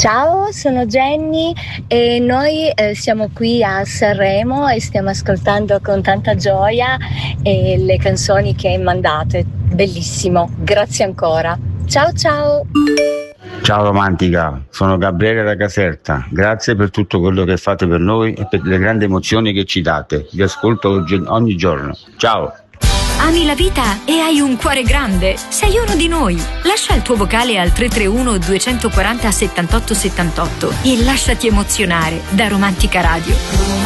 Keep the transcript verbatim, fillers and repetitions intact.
Ciao, sono Jenny e noi eh, siamo qui a Sanremo e stiamo ascoltando con tanta gioia eh, le canzoni che hai mandato. È bellissimo, grazie ancora. Ciao ciao! Ciao romantica, sono Gabriele da Caserta, grazie per tutto quello che fate per noi e per le grandi emozioni che ci date. Vi ascolto oggi- ogni giorno. Ciao! Ami la vita e hai un cuore grande? Sei uno di noi. Lascia il tuo vocale al tre tre uno due quattro zero settantotto settantotto e lasciati emozionare da Romantica Radio.